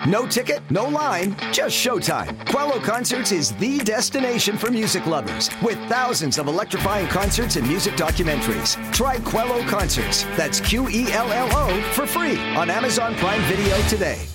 No ticket, no line, just showtime. Quello Concerts is the destination for music lovers, with thousands of electrifying concerts and music documentaries. Try Quello Concerts, that's Quello, for free on Amazon Prime Video today.